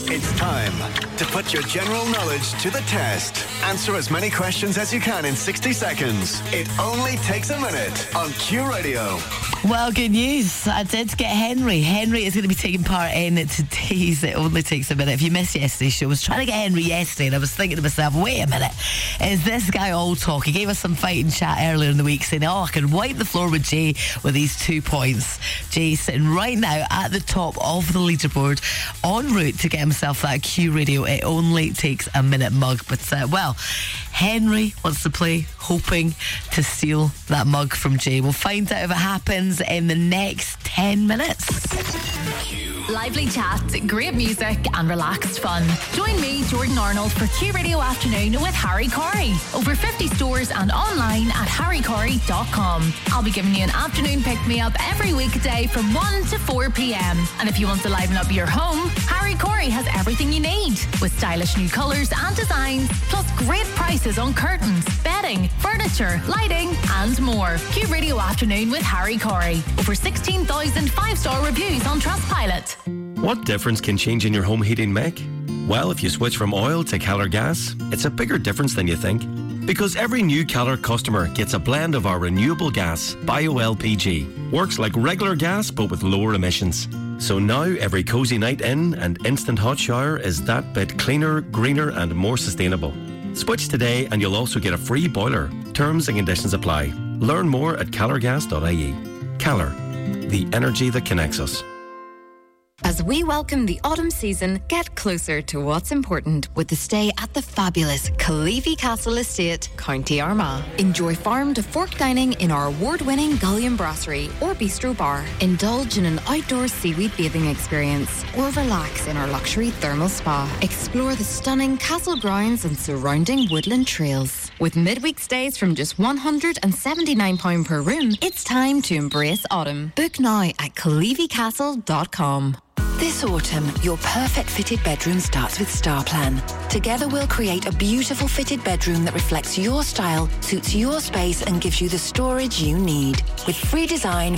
It's time to put your general knowledge to the test. Answer as many questions as you can in 60 seconds. It only takes a minute on Q Radio. Well, good news. I did get Henry. Henry is going to be taking part in today's It Only Takes a Minute. If you missed yesterday's show, I was trying to get Henry yesterday and I was thinking to myself, wait a minute, is this guy all talk? He gave us some fighting chat earlier in the week saying, I can wipe the floor with Jay with these 2 points. Jay sitting right now at the top of the leaderboard, en route to get himself that Q Radio It Only Takes a Minute mug. But, Henry wants to play, hoping to steal that mug from Jay. We'll find out if it happens in the next 10 minutes. Lively chat, great music and relaxed fun. Join me, Jordan Arnold, for Q Radio Afternoon with Harry Corey. Over 50 stores and online at harrycorey.com. I'll be giving you an afternoon pick-me-up every weekday from 1 to 4 p.m. And if you want to liven up your home, Harry Corey has everything you need, with stylish new colours and designs, plus great prices on curtains, bedding, furniture, lighting and more. Q Radio Afternoon with Harry Corey. Over 16,000 5-star reviews on Trustpilot. What difference can changing your home heating make? Well, if you switch from oil to Keller Gas, it's a bigger difference than you think. Because every new Keller customer gets a blend of our renewable gas, BioLPG. Works like regular gas but with lower emissions. So now every cosy night in and instant hot shower is that bit cleaner, greener and more sustainable. Switch today and you'll also get a free boiler. Terms and conditions apply. Learn more at kellergas.ie. Keller, the energy that connects us. As we welcome the autumn season, get closer to what's important with the stay at the fabulous Caleavy Castle Estate, County Armagh. Enjoy farm to fork dining in our award-winning Gullion Brasserie or Bistro Bar. Indulge in an outdoor seaweed bathing experience or relax in our luxury thermal spa. Explore the stunning castle grounds and surrounding woodland trails. With midweek stays from just £179 per room, it's time to embrace autumn. Book now at caleavycastle.com. This autumn, your perfect fitted bedroom starts with StarPlan. Together we'll create a beautiful fitted bedroom that reflects your style, suits your space and gives you the storage you need. With free design,